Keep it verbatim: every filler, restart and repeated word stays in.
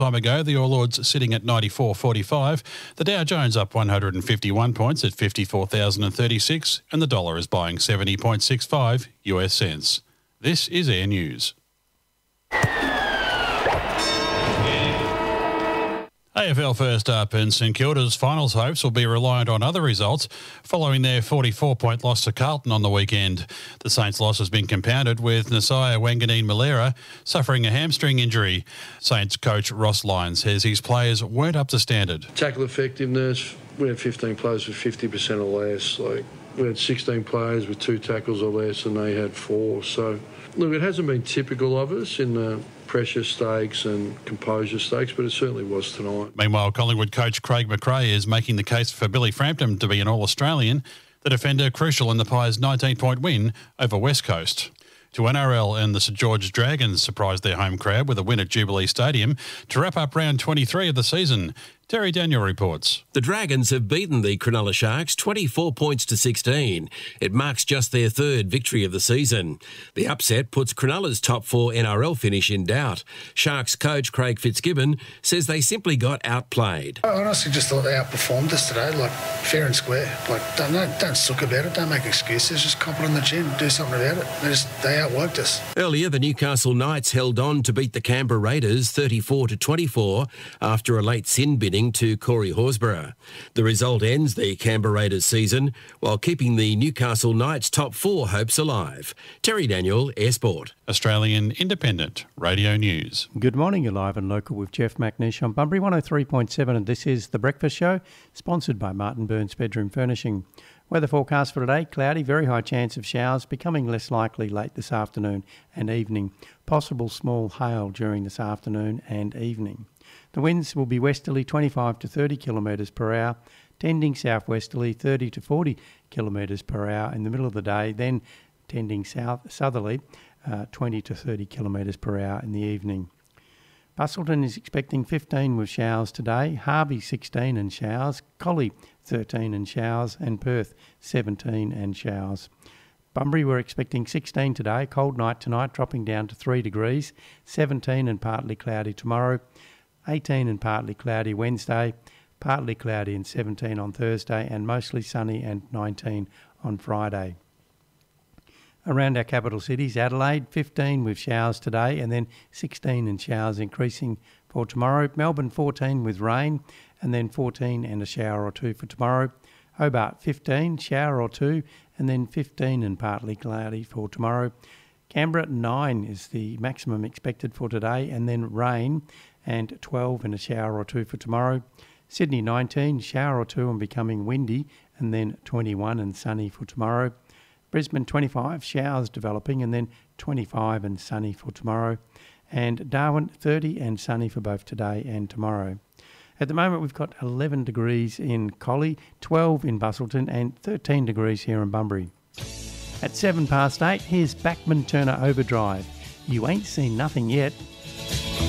Time ago, the All Ords sitting at ninety-four forty-five. The Dow Jones up one hundred fifty-one points at fifty-four thousand thirty-six, and the dollar is buying seventy point six five U S cents. This is Air News. A F L first up, and St Kilda's finals hopes will be reliant on other results following their forty-four point loss to Carlton on the weekend. The Saints' loss has been compounded with Nasiah Wanganeen-Malera suffering a hamstring injury. Saints coach Ross Lyon says his players weren't up to standard. Tackle effectiveness, we had fifteen players with fifty percent or less. Like, we had sixteen players with two tackles or less, and they had four. So, look, it hasn't been typical of us in the pressure stakes and composure stakes, but it certainly was tonight. Meanwhile, Collingwood coach Craig McRae is making the case for Billy Frampton to be an All-Australian, the defender crucial in the Pies' nineteen point win over West Coast. To N R L, and the St George Dragons surprised their home crowd with a win at Jubilee Stadium to wrap up round twenty-three of the season. Terry Daniel reports. The Dragons have beaten the Cronulla Sharks twenty-four points to sixteen. It marks just their third victory of the season. The upset puts Cronulla's top four N R L finish in doubt. Sharks coach Craig Fitzgibbon says they simply got outplayed. I honestly just thought they outperformed us today, like fair and square. Like don't don't, don't suck about it, don't make excuses, just cop it on the chin, do something about it. They just they outworked us. Earlier, the Newcastle Knights held on to beat the Canberra Raiders thirty-four to twenty-four after a late sin bidding to Corey Horsburgh. The result ends the Canberra Raiders season while keeping the Newcastle Knights top four hopes alive. Terry Daniel, Air Sport. Australian Independent Radio News. Good morning, you're live and local with Jeff McNish on Bunbury one oh three point seven, and this is The Breakfast Show, sponsored by Martin Burns Bedroom Furnishing. Weather forecast for today, cloudy, very high chance of showers, becoming less likely late this afternoon and evening. Possible small hail during this afternoon and evening. The winds will be westerly twenty-five to thirty kilometres per hour, tending southwesterly thirty to forty kilometres per hour in the middle of the day, then tending south southerly uh, twenty to thirty kilometres per hour in the evening. Busselton is expecting fifteen with showers today, Harvey sixteen and showers, Collie thirteen and showers, and Perth seventeen and showers. Bunbury we're expecting sixteen today, cold night tonight, dropping down to three degrees, seventeen and partly cloudy tomorrow, eighteen and partly cloudy Wednesday, partly cloudy and seventeen on Thursday, and mostly sunny and nineteen on Friday. Around our capital cities, Adelaide, fifteen with showers today, and then sixteen and showers increasing for tomorrow. Melbourne, fourteen with rain, and then fourteen and a shower or two for tomorrow. Hobart, fifteen, shower or two, and then fifteen and partly cloudy for tomorrow. Canberra, nine is the maximum expected for today, and then rain, and twelve and a shower or two for tomorrow. Sydney, nineteen, shower or two and becoming windy, and then twenty-one and sunny for tomorrow. Brisbane, twenty-five, showers developing, and then twenty-five and sunny for tomorrow. And Darwin, thirty and sunny for both today and tomorrow. At the moment, we've got eleven degrees in Collie, twelve in Busselton, and thirteen degrees here in Bunbury. At seven past eight, here's Backman Turner Overdrive. You ain't seen nothing yet.